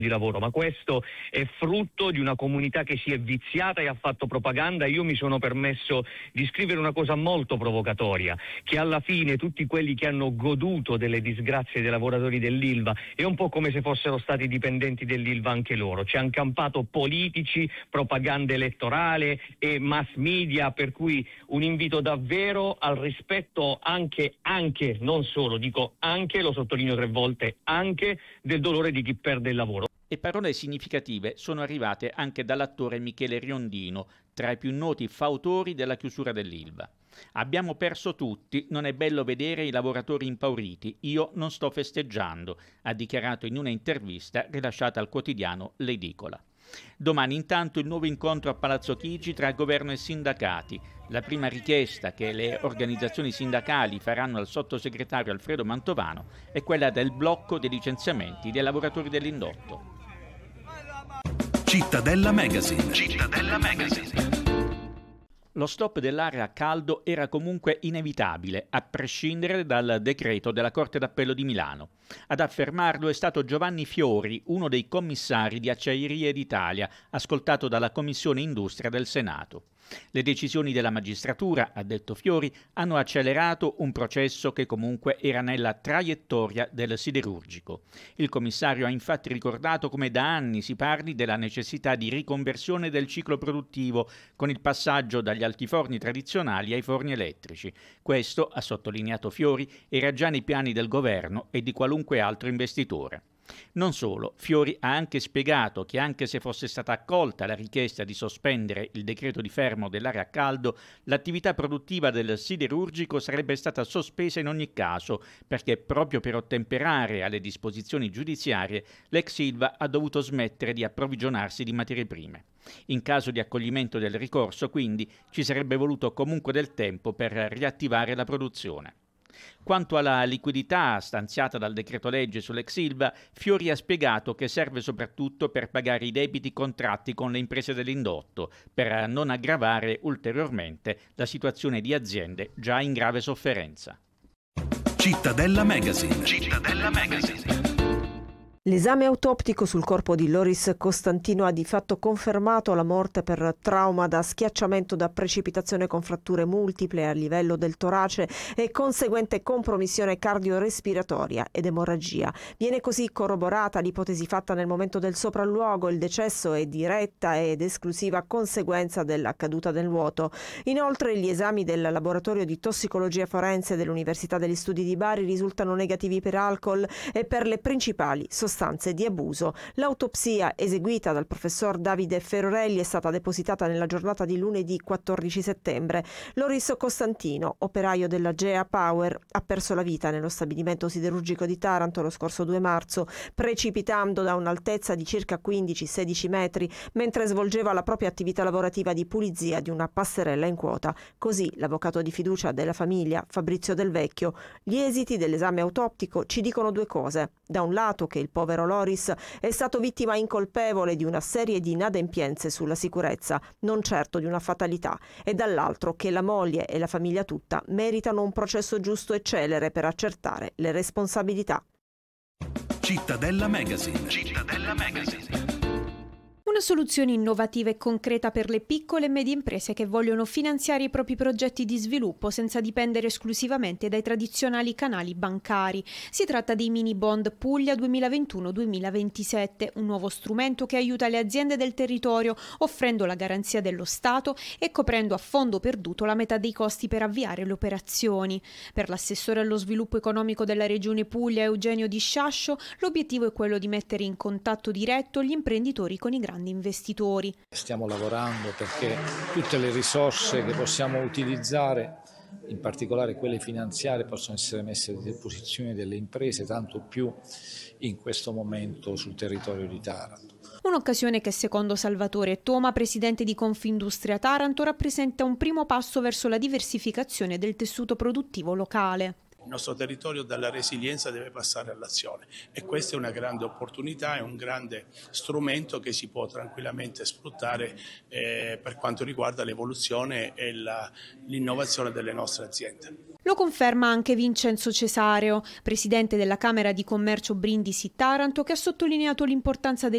di lavoro, ma questo è frutto di una comunità che si è viziata e ha fatto propaganda. Io mi sono permesso di scrivere una cosa molto provocatoria, che alla fine tutti quelli che hanno goduto delle disgrazie dei lavoratori dell'Ilva è un po' come se fossero stati dipendenti dell'Ilva anche loro. Ci hanno campato politici, propaganda elettorale e mass media, per cui un invito davvero al rispetto anche, non solo, dico anche, lo sottolineo 3 volte, anche del dolore di chi perde il lavoro. E parole significative sono arrivate anche dall'attore Michele Riondino, tra i più noti fautori della chiusura dell'Ilva. Abbiamo perso tutti, non è bello vedere i lavoratori impauriti, io non sto festeggiando, ha dichiarato in una intervista rilasciata al quotidiano L'Edicola. Domani intanto il nuovo incontro a Palazzo Chigi tra governo e sindacati. La prima richiesta che le organizzazioni sindacali faranno al sottosegretario Alfredo Mantovano è quella del blocco dei licenziamenti dei lavoratori dell'indotto. Cittadella Magazine. Cittadella Magazine. Lo stop dell'area a caldo era comunque inevitabile, a prescindere dal decreto della Corte d'Appello di Milano. Ad affermarlo è stato Giovanni Fiori, uno dei commissari di Acciaierie d'Italia, ascoltato dalla Commissione Industria del Senato. Le decisioni della magistratura, ha detto Fiori, hanno accelerato un processo che comunque era nella traiettoria del siderurgico. Il commissario ha infatti ricordato come da anni si parli della necessità di riconversione del ciclo produttivo con il passaggio dagli altiforni tradizionali ai forni elettrici. Questo, ha sottolineato Fiori, era già nei piani del governo e di qualunque altro investitore. Non solo, Fiori ha anche spiegato che anche se fosse stata accolta la richiesta di sospendere il decreto di fermo dell'area a caldo, l'attività produttiva del siderurgico sarebbe stata sospesa in ogni caso, perché proprio per ottemperare alle disposizioni giudiziarie l'ex Ilva ha dovuto smettere di approvvigionarsi di materie prime. In caso di accoglimento del ricorso, quindi, ci sarebbe voluto comunque del tempo per riattivare la produzione. Quanto alla liquidità stanziata dal decreto legge sull'ex Ilva, Fiori ha spiegato che serve soprattutto per pagare i debiti contratti con le imprese dell'indotto, per non aggravare ulteriormente la situazione di aziende già in grave sofferenza. Cittadella Magazine. Cittadella Magazine. L'esame autoptico sul corpo di Loris Costantino ha di fatto confermato la morte per trauma da schiacciamento da precipitazione con fratture multiple a livello del torace e conseguente compromissione cardiorespiratoria ed emorragia. Viene così corroborata l'ipotesi fatta nel momento del sopralluogo: il decesso è diretta ed esclusiva conseguenza della caduta nel vuoto. Inoltre gli esami del laboratorio di tossicologia forense dell'Università degli Studi di Bari risultano negativi per alcol e per le principali sostanze di abuso. L'autopsia eseguita dal professor Davide Ferorelli è stata depositata nella giornata di lunedì 14 settembre. Loris Costantino, operaio della Gea Power, ha perso la vita nello stabilimento siderurgico di Taranto lo scorso 2 marzo, precipitando da un'altezza di circa 15-16 metri mentre svolgeva la propria attività lavorativa di pulizia di una passerella in quota. Così l'avvocato di fiducia della famiglia, Fabrizio Del Vecchio: gli esiti dell'esame autoptico ci dicono 2 cose. Da un lato che il povero Loris è stato vittima incolpevole di una serie di inadempienze sulla sicurezza, non certo di una fatalità, e dall'altro che la moglie e la famiglia tutta meritano un processo giusto e celere per accertare le responsabilità. Cittadella Magazine. Cittadella Magazine. Una soluzione innovativa e concreta per le piccole e medie imprese che vogliono finanziare i propri progetti di sviluppo senza dipendere esclusivamente dai tradizionali canali bancari. Si tratta dei mini bond Puglia 2021-2027, un nuovo strumento che aiuta le aziende del territorio offrendo la garanzia dello Stato e coprendo a fondo perduto la metà dei costi per avviare le operazioni. Per l'assessore allo sviluppo economico della Regione Puglia, Eugenio Di Sciascio, l'obiettivo è quello di mettere in contatto diretto gli imprenditori con i grandi investitori. Stiamo lavorando perché tutte le risorse che possiamo utilizzare, in particolare quelle finanziarie, possono essere messe a disposizione delle imprese, tanto più in questo momento sul territorio di Taranto. Un'occasione che secondo Salvatore Toma, presidente di Confindustria Taranto, rappresenta un primo passo verso la diversificazione del tessuto produttivo locale. Il nostro territorio dalla resilienza deve passare all'azione e questa è una grande opportunità, è un grande strumento che si può tranquillamente sfruttare per quanto riguarda l'evoluzione e l'innovazione delle nostre aziende. Lo conferma anche Vincenzo Cesareo, presidente della Camera di Commercio Brindisi Taranto, che ha sottolineato l'importanza del